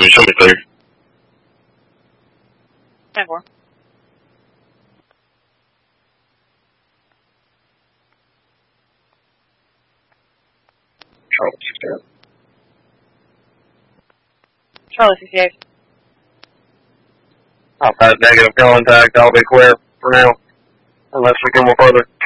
show me clear. 10-4. Charlie 68. Charlie 68. I'll pass negative contact. I'll be clear for now. Unless we go more further.